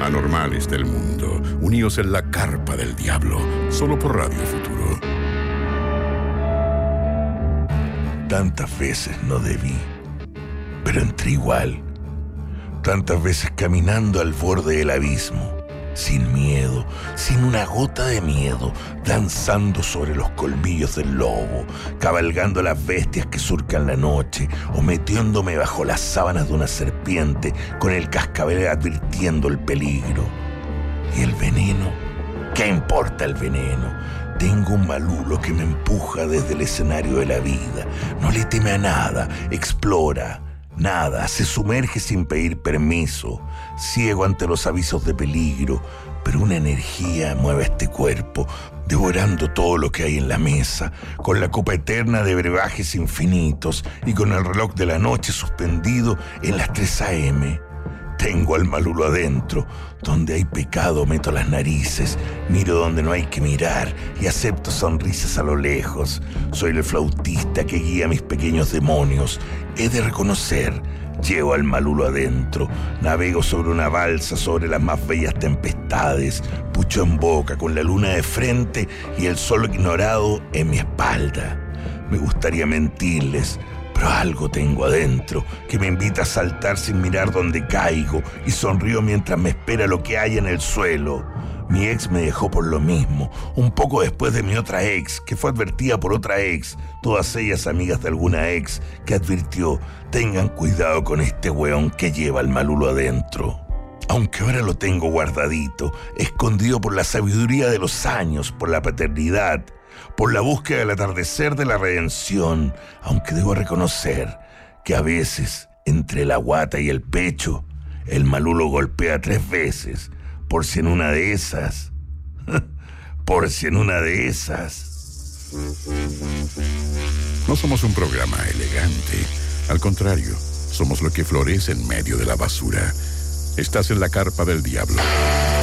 paranormales del mundo, unidos en la carpa del diablo, solo por Radio Futuro. Tantas veces no debí, pero entré igual. Tantas veces caminando al borde del abismo, sin miedo, sin una gota de miedo, danzando sobre los colmillos del lobo, cabalgando las bestias que surcan la noche, o metiéndome bajo las sábanas de una serpiente, con el cascabel advirtiendo el peligro. ¿Y el veneno? ¿Qué importa el veneno? Tengo un malulo que me empuja desde el escenario de la vida. No le teme a nada, explora. Nada, se sumerge sin pedir permiso, ciego ante los avisos de peligro, pero una energía mueve este cuerpo, devorando todo lo que hay en la mesa, con la copa eterna de brebajes infinitos y con el reloj de la noche suspendido en las 3 a.m. Tengo al malulo adentro. Donde hay pecado meto las narices, miro donde no hay que mirar y acepto sonrisas a lo lejos. Soy el flautista que guía a mis pequeños demonios. He de reconocer, llevo al malulo adentro. Navego sobre una balsa sobre las más bellas tempestades, pucho en boca con la luna de frente y el sol ignorado en mi espalda. Me gustaría mentirles, pero algo tengo adentro que me invita a saltar sin mirar dónde caigo y sonrío mientras me espera lo que hay en el suelo. Mi ex me dejó por lo mismo, un poco después de mi otra ex, que fue advertida por otra ex, todas ellas amigas de alguna ex, que advirtió: tengan cuidado con este weón que lleva el malulo adentro. Aunque ahora lo tengo guardadito, escondido por la sabiduría de los años, por la paternidad, por la búsqueda del atardecer de la redención, aunque debo reconocer que a veces, entre la guata y el pecho, el malulo golpea 3 veces, por si en una de esas... No somos un programa elegante. Al contrario, somos lo que florece en medio de la basura. Estás en la carpa del diablo.